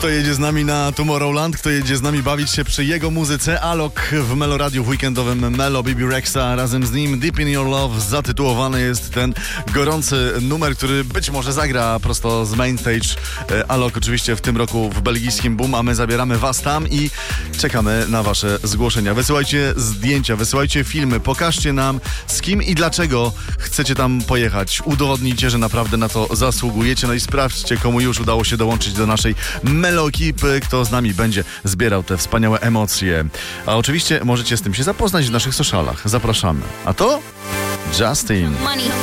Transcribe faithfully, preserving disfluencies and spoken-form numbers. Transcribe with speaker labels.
Speaker 1: Kto jedzie z nami na Tomorrowland, kto jedzie z nami bawić się przy jego muzyce? Alok w Meloradiu w weekendowym Melo, Baby Rexa, razem z nim Deep in Your Love. Zatytułowany jest ten gorący numer, który być może zagra prosto z main stage. Alok oczywiście w tym roku w belgijskim Boom, a my zabieramy was tam i czekamy na wasze zgłoszenia. Wysyłajcie zdjęcia, wysyłajcie filmy, pokażcie nam z kim i dlaczego chcecie tam pojechać. Udowodnijcie, że naprawdę na to zasługujecie. No i sprawdźcie, komu już udało się dołączyć do naszej Melo ekipy, kto z nami będzie zbierał te wspaniałe emocje. A oczywiście możecie z tym się zapoznać w naszych socialach. Zapraszamy. A to Justin.
Speaker 2: Money.